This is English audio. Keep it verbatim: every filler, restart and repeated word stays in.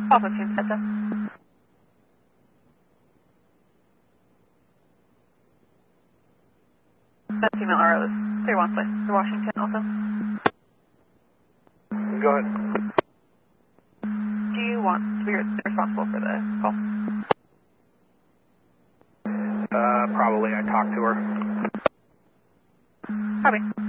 Call fifteen, heads up. That female R O is three one six to Washington also. Go ahead. Do you want to be responsible for the call? Uh, probably. I talked to her. Copy.